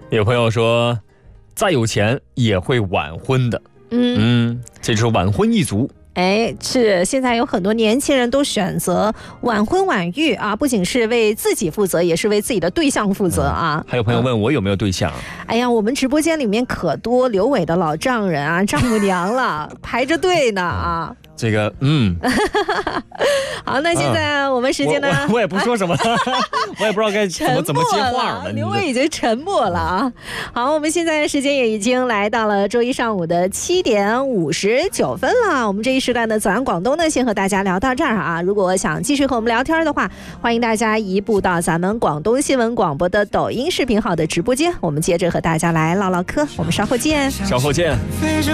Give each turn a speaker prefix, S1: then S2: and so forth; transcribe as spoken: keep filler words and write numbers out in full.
S1: 有朋友说，再有钱也会晚婚的。嗯嗯，这就是晚婚一族。
S2: 哎，是现在有很多年轻人都选择晚婚晚育啊，不仅是为自己负责，也是为自己的对象负责啊。
S1: 嗯、还有朋友问我有没有对象、啊？
S2: 哎呀，我们直播间里面可多刘伟的老丈人啊、丈母娘了，排着队呢啊。
S1: 这个嗯，
S2: 好，那现在我们时间呢？
S1: 我, 我, 我也不说什么了，我也不知道该怎么怎么接话了。
S2: 刘伟已经沉默了啊。好，我们现在时间也已经来到了周一上午的七点五十九分了。我们这一时段的早安广东呢，先和大家聊到这儿啊。如果想继续和我们聊天的话，欢迎大家移步到咱们广东新闻广播的抖音视频号的直播间，我们接着和大家来唠唠嗑。我们稍后见，
S1: 稍后见。